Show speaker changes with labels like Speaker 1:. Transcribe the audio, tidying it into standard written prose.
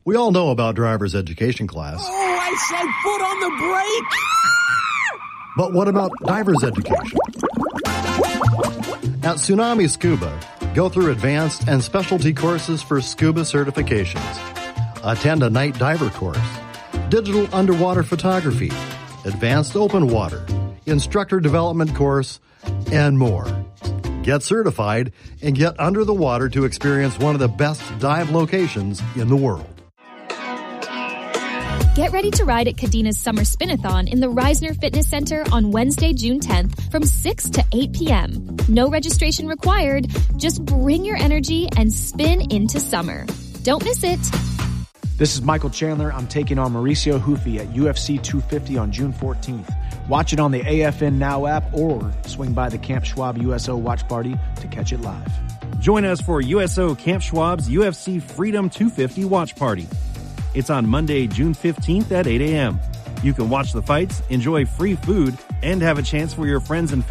Speaker 1: We all know about driver's education class.
Speaker 2: Oh, I said foot on the brake!
Speaker 1: But what about diver's education? At Tsunami Scuba, go through advanced and specialty courses for scuba certifications. Attend a night diver course, digital underwater photography, advanced open water, instructor development course, and more. Get certified and get under the water to experience one of the best dive locations in the world.
Speaker 3: Get ready to ride at Kadeena's Summer Spinathon in the Reisner Fitness Center on Wednesday, June 10th from 6 to 8 p.m. No registration required. Just bring your energy and spin into summer. Don't miss it.
Speaker 4: This is Michael Chandler. I'm taking on Mauricio Hufi at UFC 250 on June 14th. Watch it on the AFN Now app or swing by the Camp Schwab USO watch party to catch it live.
Speaker 5: Join us for USO Camp Schwab's UFC Freedom 250 watch party. It's on Monday, June 15th at 8 a.m. You can watch the fights, enjoy free food, and have a chance for your friends and family